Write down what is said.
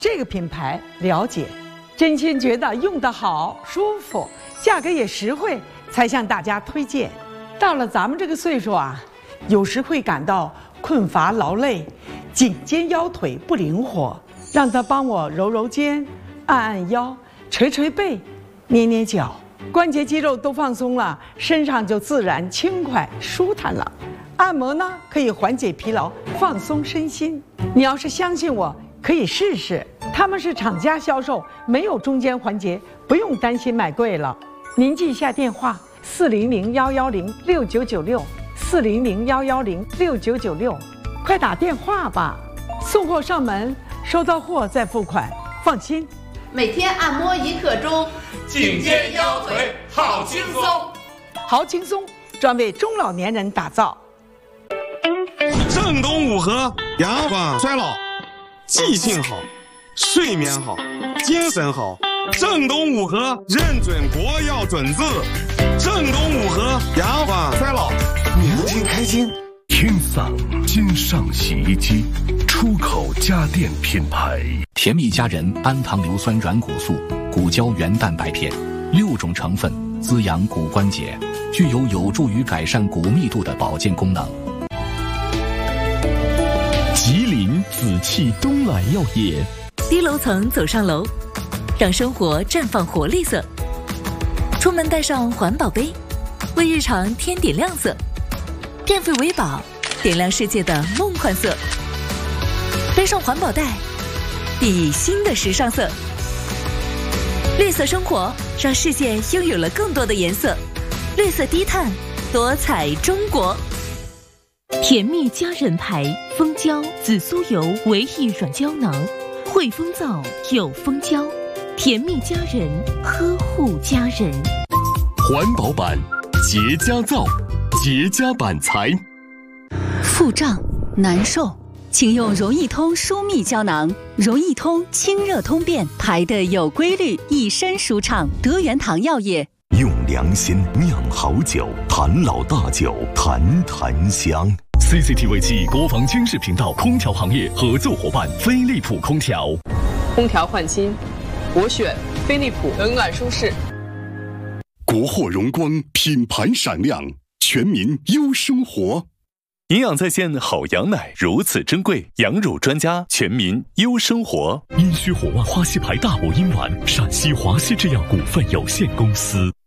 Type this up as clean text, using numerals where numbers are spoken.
这个品牌了解，真心觉得用得好、舒服，价格也实惠，才向大家推荐。到了咱们这个岁数啊，有时会感到困乏劳累，颈肩腰腿不灵活，让他帮我揉揉肩、按按腰、捶捶背、捏捏脚，关节肌肉都放松了，身上就自然轻快舒坦了。按摩呢，可以缓解疲劳，放松身心。你要是相信我，可以试试。他们是厂家销售，没有中间环节，不用担心买贵了。您记一下电话：400-110-6996，400-110-6996，快打电话吧。送货上门，收到货再付款，放心。 每天按摩1刻钟， 颈肩腰腿好轻松， 好轻松，专为中老年人打造。 正东五和阳光衰老，记性好，睡眠好，精神好。正东五和认准国药准字，正东五和阳光衰老，年轻开心。 天桑金上洗衣机，出口家电品牌。 甜蜜佳人氨糖硫酸软骨素、骨胶原蛋白片，6种成分滋养骨关节，具有助于改善骨密度的保健功能。 吉林紫气东来药业， 低楼层走上楼，让生活绽放活力色。出门带上环保杯，为日常添点亮色。电费为宝，点亮世界的梦幻色。背上环保袋，熠熠新的时尚色。绿色生活，让世界拥有了更多的颜色。绿色低碳，多彩中国。 甜蜜佳人牌蜂胶紫苏油维 E 软胶囊，汇丰皂有蜂胶，甜蜜佳人，呵护家人。 环保版洁佳皂，洁佳板材。 腹胀难受，请用容易通舒密胶囊，容易通清热通便，排得有规律，一身舒畅。德元堂药业用良心酿好酒，坛老大酒，坛坛香。 CCTV 7国防军事频道空调行业合作伙伴飞利浦空调。 空调换新，我选飞利浦，冷暖舒适。 国货荣光，品牌闪亮，全民优生活。 营养在线好羊奶如此珍贵，羊乳专家，全民优生活。 阴虚火旺花溪牌大补阴丸，陕西华西制药股份有限公司。